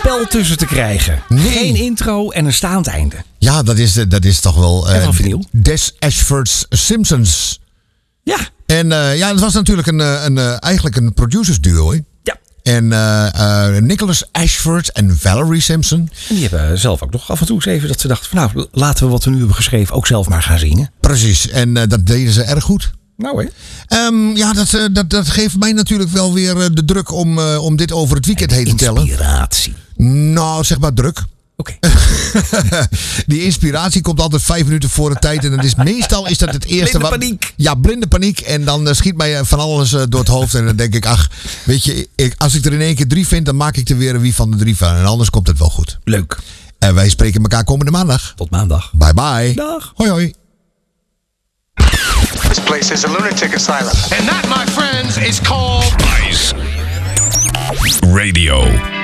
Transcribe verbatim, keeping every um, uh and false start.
spel tussen te krijgen. Nee. Geen intro en een staand einde. Ja, dat is, dat is toch wel... En van vinyl. Des Ashford's Simpsons. Ja. En uh, ja, het was natuurlijk een, een, een, eigenlijk een producers duo. Hè? Ja. En uh, uh, Nicholas Ashford en Valerie Simpson. En die hebben zelf ook nog af en toe eens even dat ze dachten van nou, laten we wat we nu hebben geschreven ook zelf maar gaan zingen. Precies. En uh, dat deden ze erg goed. Nou hè. Um, ja, dat, uh, dat, dat geeft mij natuurlijk wel weer uh, de druk om, uh, om dit over het weekend heen te tellen. Inspiratie. Nou, zeg maar druk. Oké. Okay. Die inspiratie komt altijd vijf minuten voor de tijd. En dat is, meestal is dat het eerste... Blinde paniek. Ja, blinde paniek. En dan uh, schiet mij van alles uh, door het hoofd. En dan denk ik, ach, weet je, ik, als ik er in één keer drie vind, dan maak ik er weer een wie van de drie van. En anders komt het wel goed. Leuk. En wij spreken elkaar komende maandag. Tot maandag. Bye bye. Dag. Hoi hoi. This place is a lunatic asylum. And that, my friends, is called Ice Radio.